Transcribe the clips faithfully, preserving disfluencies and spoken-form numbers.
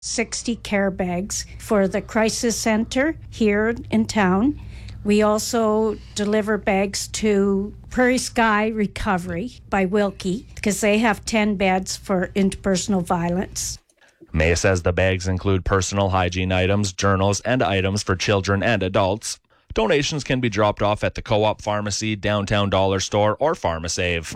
sixty care bags for the crisis center here in town. We also deliver bags to Prairie Sky Recovery by Wilkie because they have ten beds for interpersonal violence. May says the bags include personal hygiene items, journals, and items for children and adults. Donations can be dropped off at the Co-op Pharmacy, Downtown Dollar Store, or PharmaSave.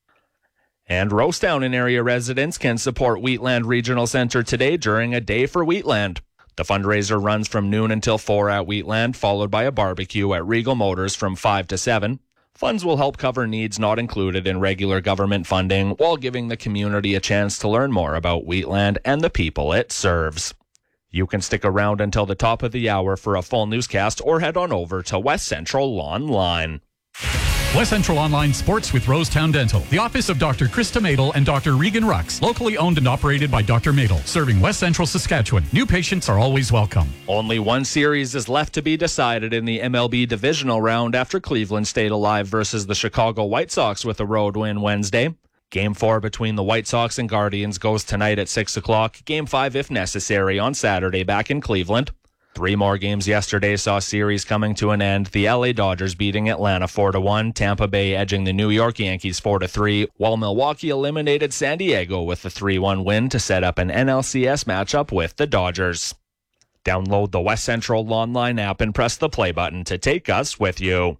And Rosestown and area residents can support Wheatland Regional Centre today during a Day for Wheatland. The fundraiser runs from noon until four at Wheatland, followed by a barbecue at Regal Motors from five to seven. Funds will help cover needs not included in regular government funding while giving the community a chance to learn more about Wheatland and the people it serves. You can stick around until the top of the hour for a full newscast or head on over to West Central Online. West Central Online Sports with Rosetown Dental. The office of Doctor Krista Madel and Doctor Regan Rux. Locally owned and operated by Doctor Madel. Serving West Central Saskatchewan. New patients are always welcome. Only one series is left to be decided in the M L B divisional round after Cleveland stayed alive versus the Chicago White Sox with a road win Wednesday. Game four between the White Sox and Guardians goes tonight at six o'clock. Game five, if necessary, on Saturday back in Cleveland. Three more games yesterday saw series coming to an end. The L A Dodgers beating Atlanta four to one, Tampa Bay edging the New York Yankees four to three, while Milwaukee eliminated San Diego with a three one win to set up an N L C S matchup with the Dodgers. Download the West Central Online app and press the play button to take us with you.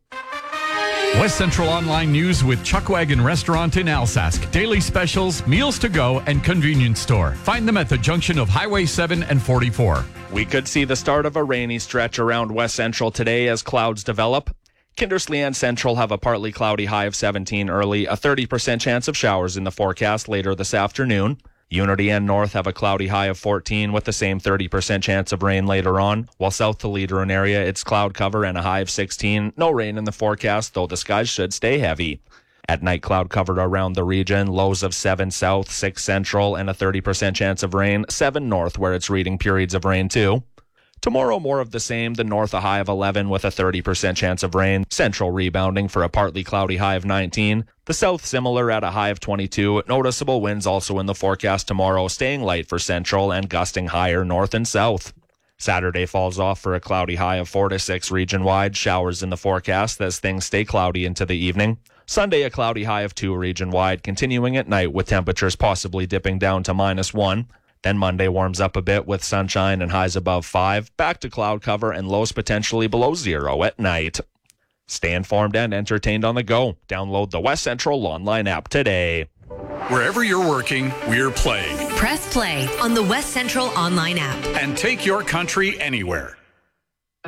West Central Online News with Chuckwagon Restaurant in Alsask. Daily specials, meals to go, and convenience store. Find them at the junction of Highway seven and forty-four. We could see the start of a rainy stretch around West Central today as clouds develop. Kindersley and Central have a partly cloudy high of seventeen early, a thirty percent chance of showers in the forecast later this afternoon. Unity and North have a cloudy high of fourteen with the same thirty percent chance of rain later on, while south to Leader area it's cloud cover and a high of sixteen. No rain in the forecast, though the skies should stay heavy. At night, cloud covered around the region, lows of seven south, six central, and a thirty percent chance of rain, seven north where it's reading periods of rain too. Tomorrow, more of the same. The north, a high of eleven with a thirty percent chance of rain. Central rebounding for a partly cloudy high of nineteen. The south, similar at a high of twenty-two. Noticeable winds also in the forecast tomorrow, staying light for central and gusting higher north and south. Saturday falls off for a cloudy high of four to six region-wide. Showers in the forecast as things stay cloudy into the evening. Sunday, a cloudy high of two region-wide, continuing at night with temperatures possibly dipping down to minus one. Then Monday warms up a bit with sunshine and highs above five. Back to cloud cover and lows potentially below zero at night. Stay informed and entertained on the go. Download the West Central Online app today. Wherever you're working, we're playing. Press play on the West Central Online app. And take your country anywhere.